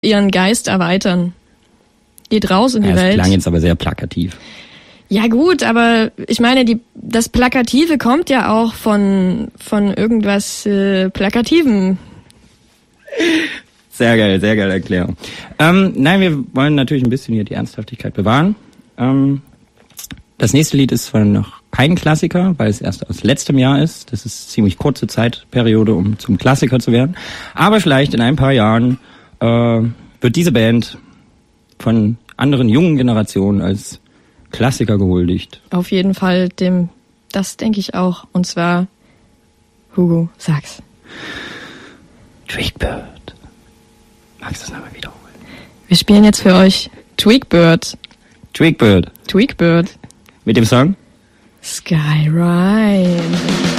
ihren Geist erweitern. Geht raus in die Welt. Das klang jetzt aber sehr plakativ. Ja gut, aber ich meine, das Plakative kommt ja auch von irgendwas Plakativem. Sehr geil Erklärung. Nein, wir wollen natürlich ein bisschen hier die Ernsthaftigkeit bewahren. Das nächste Lied ist zwar noch kein Klassiker, weil es erst aus letztem Jahr ist. Das ist ziemlich kurze Zeitperiode, um zum Klassiker zu werden. Aber vielleicht in ein paar Jahren wird diese Band von anderen jungen Generationen als Klassiker gehuldigt. Auf jeden Fall das denke ich auch. Und zwar Hugo, sag's. Tweakbird. Magst du das nochmal wiederholen? Wir spielen jetzt für euch Tweakbird. Tweakbird. Tweakbird. Mit dem Song? Sky Ride.